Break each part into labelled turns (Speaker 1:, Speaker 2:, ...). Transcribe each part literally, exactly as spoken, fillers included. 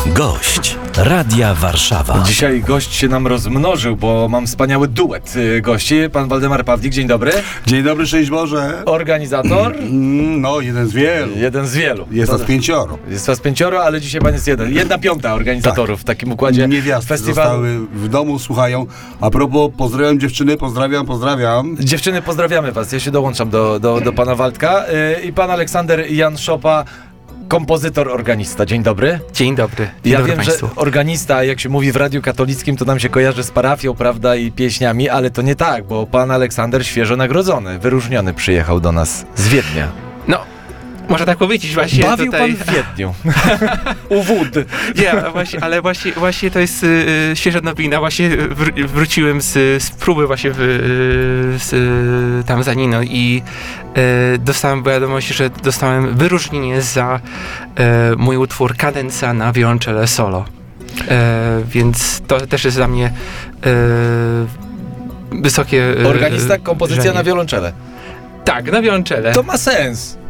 Speaker 1: Gość Radia Warszawa.
Speaker 2: Dzisiaj gość się nam rozmnożył, bo mam wspaniały duet gości. Pan Waldemar Pawlik, dzień dobry.
Speaker 3: Dzień dobry, szczęść Boże.
Speaker 2: Organizator.
Speaker 3: No, jeden z wielu.
Speaker 2: Jeden z wielu.
Speaker 3: Jest nas pięcioro.
Speaker 2: Jest was pięcioro, ale dzisiaj pan jest jeden. Jedna piąta organizatorów tak. W takim układzie
Speaker 3: Niewiasty
Speaker 2: festiwalu.
Speaker 3: zostały w domu, słuchają. A propos, pozdrawiam dziewczyny, pozdrawiam, pozdrawiam.
Speaker 2: Dziewczyny, pozdrawiamy was. Ja się dołączam do, do, do pana Waldka. Yy, I pan Aleksander Jan Szopa, kompozytor, organista. Dzień dobry.
Speaker 4: Dzień dobry. Dzień
Speaker 2: ja
Speaker 4: dobry
Speaker 2: wiem,
Speaker 4: Państwu.
Speaker 2: że organista, jak się mówi w Radiu Katolickim, to nam się kojarzy z parafią, prawda, i pieśniami, ale to nie tak, bo pan Aleksander świeżo nagrodzony, wyróżniony przyjechał do nas z Wiednia.
Speaker 4: No, można tak powiedzieć właśnie.
Speaker 2: Bawił
Speaker 4: tutaj...
Speaker 2: pan w Wiedniu. U wód.
Speaker 4: Nie, właśnie, ale właśnie, właśnie to jest y, świeża nowina. Właśnie wr- wróciłem z, z próby właśnie w, z, y, tam za Nino i y, dostałem wiadomość, że dostałem wyróżnienie za y, mój utwór Kadencja na wiolonczele solo. Y, więc to też jest dla mnie y, wysokie... Y,
Speaker 2: Organista, kompozycja
Speaker 4: żenie.
Speaker 2: na wiolonczele.
Speaker 4: Tak, na wiolonczele.
Speaker 2: To ma sens.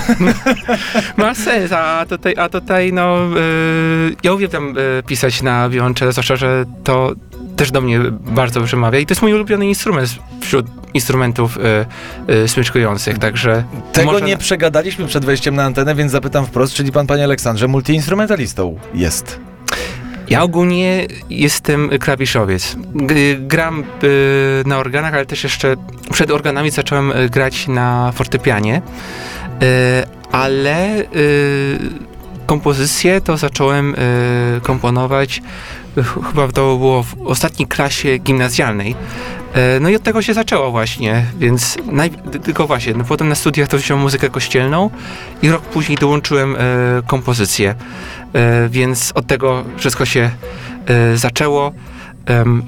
Speaker 4: Ma sens, a tutaj, a tutaj no, yy, ja uwielbiam yy, pisać na wiolonczele, zwłaszcza, że to też do mnie bardzo przemawia i to jest mój ulubiony instrument wśród instrumentów yy, yy, smyczkujących, także...
Speaker 2: Tego
Speaker 4: może...
Speaker 2: nie przegadaliśmy przed wejściem na antenę, więc zapytam wprost, czyli pan, panie Aleksandrze, multiinstrumentalistą jest.
Speaker 4: Ja ogólnie jestem klawiszowiec. G- gram y, na organach, ale też jeszcze przed organami zacząłem y, grać na fortepianie, y, ale y, kompozycję to zacząłem y, komponować y, chyba to było w ostatniej klasie gimnazjalnej. Y, no i od tego się zaczęło właśnie, więc naj- tylko właśnie, no potem na studiach to wziąłem muzykę kościelną i rok później dołączyłem y, kompozycję. E, więc od tego wszystko się e, zaczęło. Um,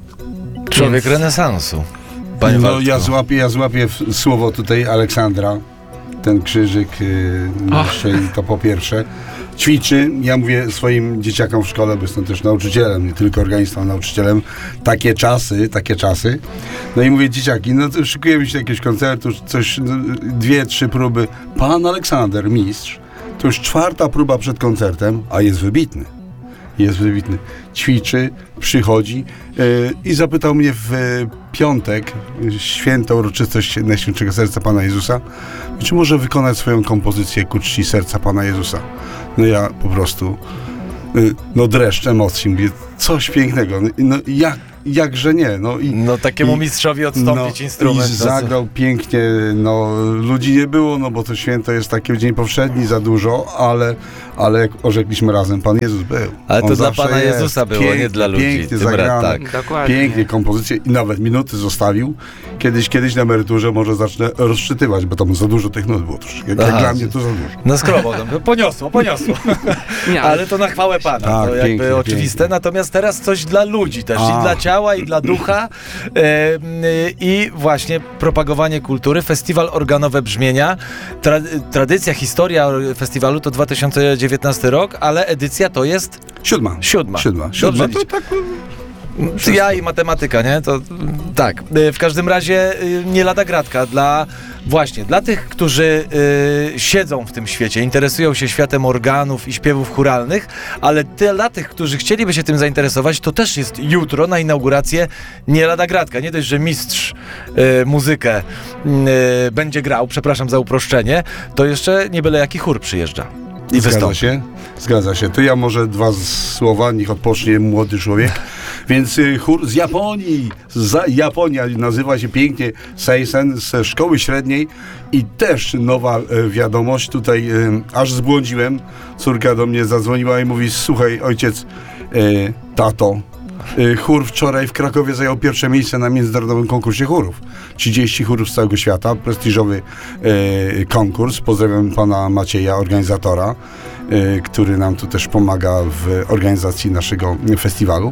Speaker 2: Człowiek
Speaker 4: więc...
Speaker 2: renesansu. Panie
Speaker 3: No,
Speaker 2: Waldku.
Speaker 3: ja złapię, ja złapię w- słowo tutaj Aleksandra. Ten krzyżyk, yy, jeszcze i to po pierwsze. Ćwiczy, ja mówię swoim dzieciakom w szkole, bo jestem też nauczycielem, nie tylko organistą, nauczycielem. Takie czasy, takie czasy. No i mówię, dzieciaki, no to szykujemy się do jakiegoś koncertu, coś, no, dwie, trzy próby. Pan Aleksander, mistrz, to już czwarta próba przed koncertem, a jest wybitny. Jest wybitny. Ćwiczy, przychodzi yy, i zapytał mnie w y, piątek, y, święto uroczystość Najświętszego Serca Pana Jezusa, czy może wykonać swoją kompozycję ku czci Serca Pana Jezusa. No ja po prostu, y, no dreszcz emocji, mówię, coś pięknego. No, no jak, jakże nie. No, i,
Speaker 2: No takiemu
Speaker 3: i,
Speaker 2: mistrzowi odstąpić
Speaker 3: no,
Speaker 2: instrument.
Speaker 3: I zagrał pięknie, no ludzi nie było, no bo to święto jest taki dzień powszedni za dużo, ale, ale jak orzekliśmy razem, Pan Jezus był.
Speaker 2: Ale to
Speaker 3: On
Speaker 2: dla
Speaker 3: zawsze
Speaker 2: Pana
Speaker 3: jest.
Speaker 2: Jezusa było,
Speaker 3: Pięknie,
Speaker 2: nie dla ludzi.
Speaker 3: Pięknie
Speaker 2: Tym
Speaker 3: zagrane,
Speaker 2: tak.
Speaker 4: Dokładnie.
Speaker 3: pięknie kompozycje i nawet minuty zostawił. Kiedyś, kiedyś na emeryturze może zacznę rozczytywać, bo tam za dużo tych nut było troszkę. Jak
Speaker 2: Aha,
Speaker 3: dla mnie to za dużo.
Speaker 2: No skromno, poniosło, poniosło.
Speaker 4: Nie,
Speaker 2: Ale to na chwałę Pana,
Speaker 3: Tak,
Speaker 2: to jakby
Speaker 3: pięknie,
Speaker 2: oczywiste.
Speaker 3: pięknie.
Speaker 2: Natomiast teraz coś dla ludzi też,
Speaker 3: A.
Speaker 2: i dla ciała, i dla ducha. E, y, I właśnie propagowanie kultury, festiwal Organowe Brzmienia. Tra, tradycja, historia festiwalu to dwa tysiące dziewiętnasty rok, ale edycja to jest
Speaker 3: Siódma.
Speaker 2: siódma.
Speaker 3: Siódma. Siódma.
Speaker 2: Dobrze
Speaker 3: To tak,
Speaker 2: liczę. Ja i matematyka, nie? To tak. Y, W każdym razie y, nie lada gratka dla właśnie, dla tych, którzy y, siedzą w tym świecie, interesują się światem organów i śpiewów chóralnych, ale ty, dla tych, którzy chcieliby się tym zainteresować, to też jest jutro na inaugurację nie lada gratka. Nie dość, że mistrz y, muzykę y, będzie grał, przepraszam za uproszczenie, to jeszcze nie byle jaki chór przyjeżdża. I
Speaker 3: Zgadza
Speaker 2: wystąpi.
Speaker 3: się, zgadza się. To ja może dwa słowa, niech odpocznie młody człowiek. Więc y, chór z Japonii, z Japonia nazywa się pięknie Seisen ze szkoły średniej i też nowa y, wiadomość. Tutaj y, aż zbłądziłem. Córka do mnie zadzwoniła i mówi, słuchaj ojciec, y, tato, y, chór wczoraj w Krakowie zajął pierwsze miejsce na międzynarodowym konkursie chórów. trzydzieści chórów z całego świata, prestiżowy y, konkurs. Pozdrawiam pana Macieja, organizatora, y, który nam tu też pomaga w organizacji naszego festiwalu.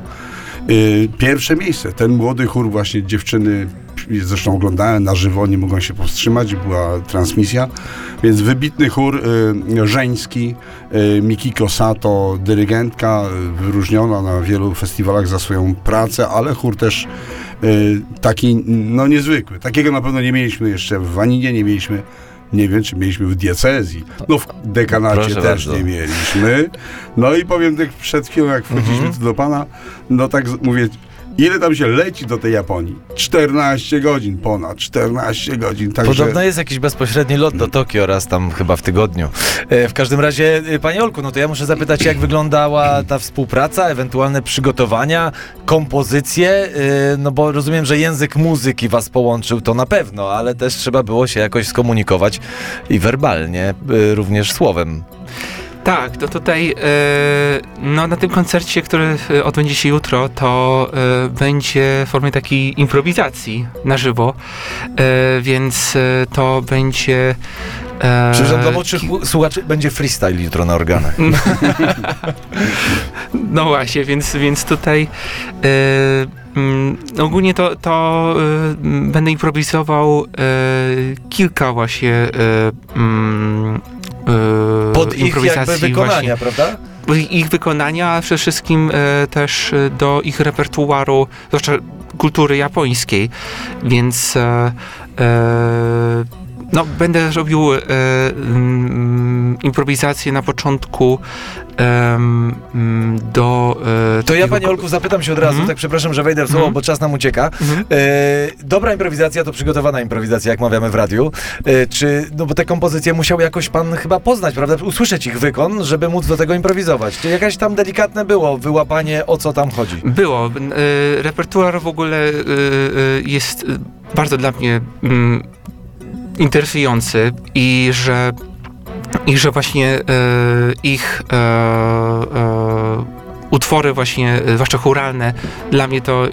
Speaker 3: Y, pierwsze miejsce. Ten młody chór, właśnie dziewczyny, zresztą oglądałem na żywo, nie mogą się powstrzymać, była transmisja, więc wybitny chór y, żeński, y, Mikiko Sato, dyrygentka, y, wyróżniona na wielu festiwalach za swoją pracę, ale chór też y, taki, no niezwykły. Takiego na pewno nie mieliśmy jeszcze w Waninie, nie mieliśmy Nie wiem, czy mieliśmy w diecezji. No w dekanacie
Speaker 2: Proszę
Speaker 3: też
Speaker 2: bardzo.
Speaker 3: nie mieliśmy. No i powiem tak przed chwilą, jak wchodziliśmy
Speaker 2: Mhm.
Speaker 3: do pana, no tak z- mówię, ile tam się leci do tej Japonii? czternaście godzin ponad, czternaście godzin. Także...
Speaker 2: Podobno jest jakiś bezpośredni lot do Tokio raz tam chyba w tygodniu. E, W każdym razie, e, panie Olku, no to ja muszę zapytać, jak wyglądała ta współpraca, ewentualne przygotowania, kompozycje, e, no bo rozumiem, że język muzyki was połączył, to na pewno, ale też trzeba było się jakoś skomunikować i werbalnie, e, również słowem.
Speaker 4: Tak, to tutaj e, no, na tym koncercie, który e, odbędzie się jutro, to e, będzie w formie takiej improwizacji na żywo, e, więc e, to będzie... E,
Speaker 2: Przepraszam, dla młodszych słuchaczy będzie freestyle jutro na organach.
Speaker 4: No właśnie, więc, więc tutaj e, mm, ogólnie to, to e, m, będę improwizował e, kilka właśnie e, mm, e,
Speaker 2: Pod ich jakby
Speaker 4: improwizacji
Speaker 2: wykonania, prawda?
Speaker 4: właśnie, ich wykonania, a przede wszystkim e, też e, do ich repertuaru, zwłaszcza kultury japońskiej, więc e, e, no, będę robił e, mm, improwizację na początku em, mm, do... E,
Speaker 2: To ja,
Speaker 4: takiego
Speaker 2: panie
Speaker 4: ko-
Speaker 2: Olku, zapytam się od razu,
Speaker 4: Mhm.
Speaker 2: tak przepraszam, że wejdę w słowo,
Speaker 4: Mhm.
Speaker 2: bo czas nam ucieka.
Speaker 4: Mhm.
Speaker 2: E, dobra improwizacja to przygotowana improwizacja, jak mawiamy w radiu. E, czy, no bo te kompozycje musiał jakoś pan chyba poznać, prawda? Usłyszeć ich wykon, żeby móc do tego improwizować. Czy jakaś tam delikatne było wyłapanie, o co tam chodzi?
Speaker 4: Było. E, repertuar w ogóle e, e, jest e, bardzo dla mnie mm, interesujący i że, i że właśnie e, ich e, e, utwory właśnie, e, zwłaszcza chóralne, dla mnie to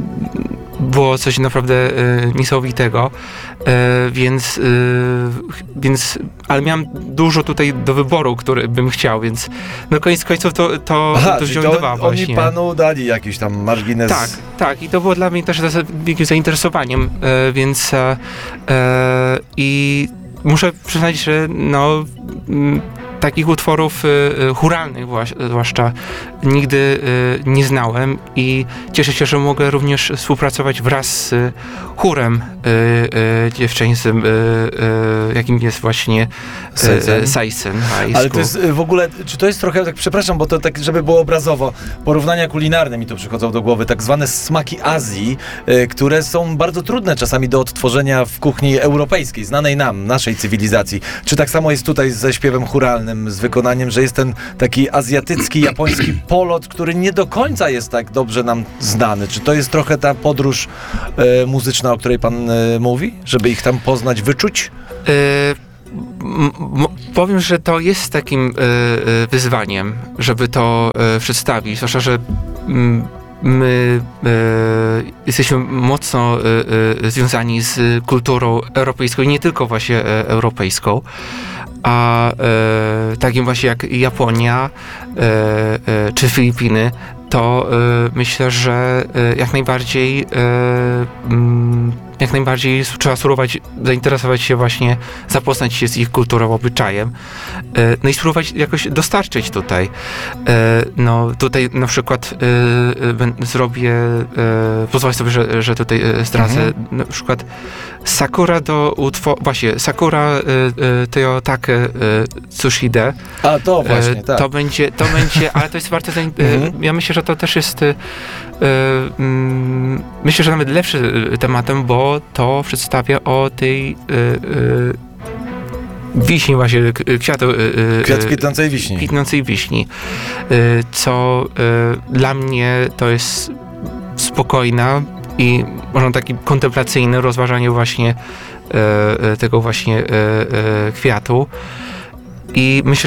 Speaker 4: było coś naprawdę e, niesamowitego, e, więc, e, więc, ale miałem dużo tutaj do wyboru, który bym chciał, więc no koniec końców to, to,
Speaker 2: Aha,
Speaker 4: to
Speaker 2: czyli
Speaker 4: wziąłem dwa
Speaker 2: to oni
Speaker 4: właśnie.
Speaker 2: panu dali jakiś tam margines.
Speaker 4: Tak, tak. I to było dla mnie też zas- wielkim zainteresowaniem, e, więc e, e, i muszę przyznać, że no m, takich utworów e, e, chóralnych właś- zwłaszcza nigdy e, nie znałem i cieszę się, że mogę również współpracować wraz z chórem e, e, dziewczęcym, e, e, jakim jest właśnie
Speaker 2: Saisen.
Speaker 4: e, Saisen High
Speaker 2: Ale
Speaker 4: School.
Speaker 2: to jest y, w ogóle, czy to jest trochę, tak przepraszam, bo to tak, żeby było obrazowo, porównania kulinarne mi tu przychodzą do głowy, tak zwane smaki Azji, y, które są bardzo trudne czasami do odtworzenia w kuchni europejskiej, znanej nam, naszej cywilizacji. Czy tak samo jest tutaj ze śpiewem chóralnym, z wykonaniem, że jest ten taki azjatycki, japoński polot, który nie do końca jest tak dobrze nam znany? Czy to jest trochę ta podróż y, muzyczna, o której pan y, mówi? Żeby ich tam poznać, wyczuć?
Speaker 4: E, m- m- powiem, że to jest takim e, e, wyzwaniem, żeby to e, przedstawić, zwłaszcza, że mm, my e, jesteśmy mocno e, e, związani z kulturą europejską i nie tylko właśnie e, europejską, a e, takim właśnie jak Japonia e, e, czy Filipiny, to e, myślę, że e, jak najbardziej e, mm, jak najbardziej trzeba spróbować zainteresować się właśnie, zapoznać się z ich kulturą, obyczajem, e, no i spróbować jakoś dostarczyć tutaj. E, no tutaj na przykład e, e, ben- zrobię, e, pozwolę sobie, że, że tutaj e, zdradzę,
Speaker 2: Mhm.
Speaker 4: na przykład Sakura do utworu, właśnie Sakura e, e, Toyotake e, Tsushide.
Speaker 2: A to właśnie,
Speaker 4: E,
Speaker 2: tak.
Speaker 4: To będzie, to będzie, ale to jest warte, zain-
Speaker 2: Mhm.
Speaker 4: e, ja myślę, że to też jest, e, mm, myślę, że nawet lepszy e, tematem, bo to przedstawia o tej e, e, wiśni właśnie, k- kwiatu, e, e,
Speaker 2: Kwiat kwitnącej wiśni.
Speaker 4: kwitnącej wiśni, e, co e, dla mnie to jest spokojna i może taki kontemplacyjny rozważanie właśnie e, e, tego właśnie e, e, kwiatu. I myślę,